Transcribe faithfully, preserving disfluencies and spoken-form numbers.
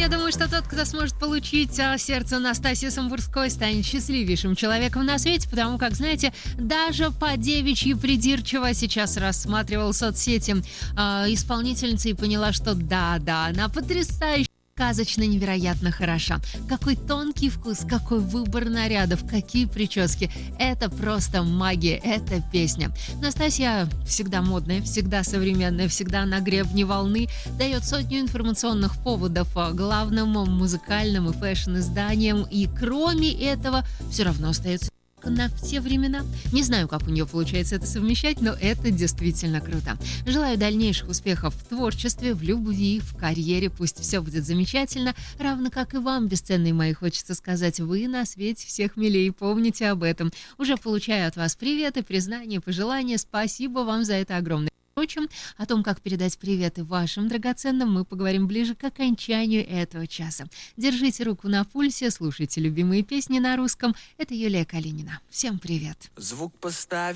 Я думаю, что тот, кто сможет получить а, сердце Настасьи Самбурской, станет счастливейшим человеком на свете, потому как, знаете, даже по девичьи придирчиво сейчас рассматривал соцсети а, исполнительницы и поняла, что да-да, она потрясающая. Сказочно невероятно хороша. Какой тонкий вкус, какой выбор нарядов, какие прически. Это просто магия, это песня. Настасья всегда модная, всегда современная, всегда на гребне волны, дает сотню информационных поводов главным музыкальным и фэшн-изданиям. И кроме этого, все равно остается на все времена. Не знаю, как у нее получается это совмещать, но это действительно круто. Желаю дальнейших успехов в творчестве, в любви, в карьере. Пусть все будет замечательно. Равно как и вам, бесценные мои, хочется сказать, вы на свете всех милей. Помните об этом. Уже получаю от вас приветы, признания, пожелания. Спасибо вам за это огромное. Впрочем, о том, как передать приветы вашим драгоценным, мы поговорим ближе к окончанию этого часа. Держите руку на пульсе, слушайте любимые песни на русском. Это Юлия Калинина. Всем привет. Звук поставь.